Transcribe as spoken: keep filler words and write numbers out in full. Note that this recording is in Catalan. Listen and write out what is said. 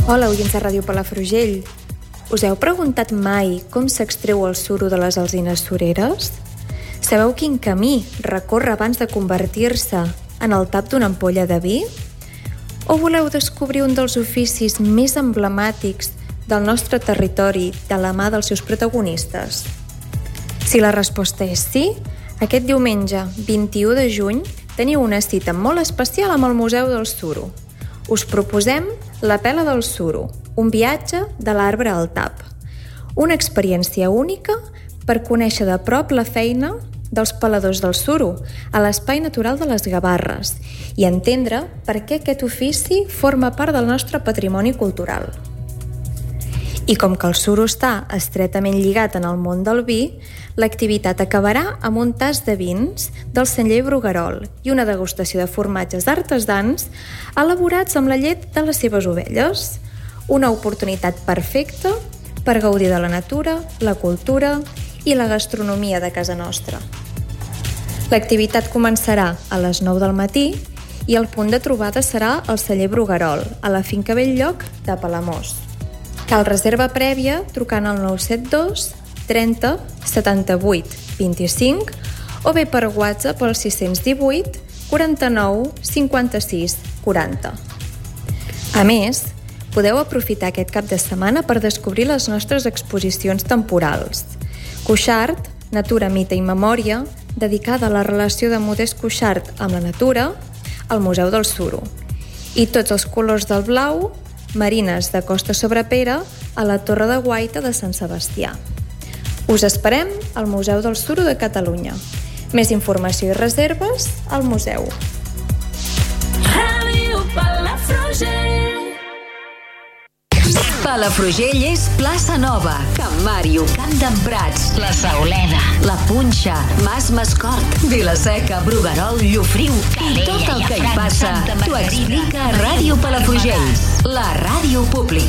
Hola, oients de Ràdio Palafrugell. Us heu preguntat mai com s'extreu el suro de les alzines sureres? Sabeu quin camí recorre abans de convertir-se en el tap d'una ampolla de vi? O voleu descobrir un dels oficis més emblemàtics del nostre territori de la mà dels seus protagonistes? Si la resposta és sí, aquest diumenge, vint-i-u de juny, teniu una cita molt especial amb el Museu del Suro. Us proposem La pela del suro, un viatge de l'arbre al tap. Una experiència única per conèixer de prop la feina dels peladors del suro a l'Espai Natural de les Gavarres i entendre per què aquest ofici forma part del nostre patrimoni cultural. I com que el suro està estretament lligat en el món del vi, l'activitat acabarà amb un tas de vins del celler Bruguerol i una degustació de formatges artesans elaborats amb la llet de les seves ovelles. Una oportunitat perfecta per gaudir de la natura, la cultura i la gastronomia de casa nostra. L'activitat començarà a les nou del matí i el punt de trobada serà el celler Bruguerol, a la finca Belllloc de Palamós. Cal reserva prèvia trucant al nou set dos trenta setanta-vuit vint-i-cinc o bé per WhatsApp al sis cents divuit quaranta-nou cinquanta-sis quaranta. A més, podeu aprofitar aquest cap de setmana per descobrir les nostres exposicions temporals. Cuixart, Natura, Mite i Memòria, dedicada a la relació de Modest Cuixart amb la natura, al Museu del Suro. I Tots els colors del blau, Marines de Costa Sobrepera, a la Torre de Guaita de Sant Sebastià. Us esperem al Museu del Suro de Catalunya. Més informació i reserves al museu. Ràdio Palafrugell. Palafrugell és Plaça Nova, Can Màrio, Camp d'en Prats, La Sauleda, La Punxa, Mas Mascort, Vila-seca, Bruguerol, Llofriu i tot el que hi passa t'ho explica Ràdio Palafrugell, la ràdio pública.